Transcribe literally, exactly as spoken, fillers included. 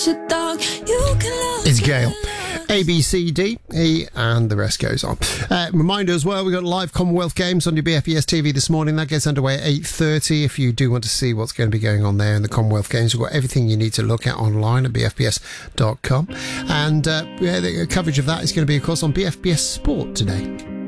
It's Gail. A, B, C, D, E, and the rest goes on. Uh, reminder as well, we've got live Commonwealth Games on your B F B S T V this morning. That gets underway at eight thirty. If you do want to see what's going to be going on there in the Commonwealth Games, we've got everything you need to look at online at b f b s dot com. And uh, yeah, the coverage of that is going to be, of course, on B F B S Sport today.